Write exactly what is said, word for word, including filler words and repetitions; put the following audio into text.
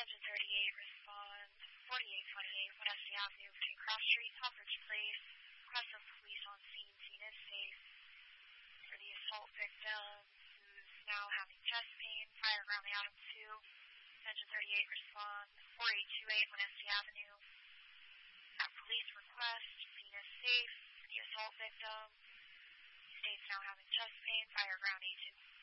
Engine thirty-eight, respond forty-eight twenty-eight, Wednesday Avenue between Cross Street, Hopbridge Place. Request of police on scene. Scene is safe. For the assault victim, who's now having chest pain, fire around the Atom two. Engine thirty-eight, respond forty-eight twenty-eight, Wednesday Avenue. At police request, scene is safe. For the assault victim, he states now having chest pain, fire ground A two.